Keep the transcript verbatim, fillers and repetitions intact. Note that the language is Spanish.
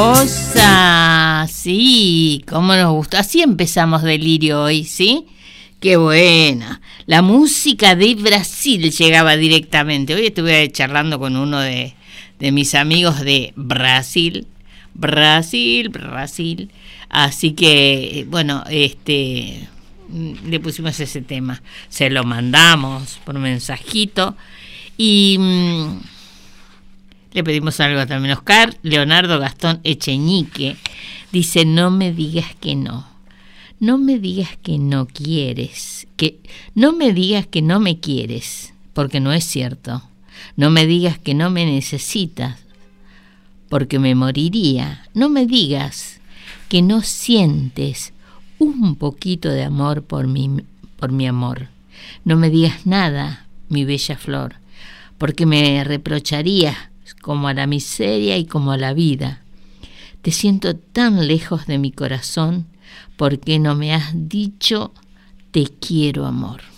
cosa, sí, cómo nos gusta. Así empezamos Delirio hoy, ¿sí? Qué buena. La música de Brasil llegaba directamente. Hoy estuve charlando con uno de, de mis amigos de Brasil. Brasil, Brasil. Así que, bueno, este, le pusimos ese tema. Se lo mandamos por mensajito. Y mmm, le pedimos algo también. Oscar Leonardo Gastón Echeñique dice: no me digas que no. No me digas que no quieres. Que, no me digas que no me quieres, porque no es cierto. No me digas que no me necesitas, porque me moriría. No me digas que no sientes un poquito de amor por mi, por mi amor. No me digas nada, mi bella flor, porque me reprocharías como a la miseria y como a la vida. Te siento tan lejos de mi corazón, porque no me has dicho te quiero, amor.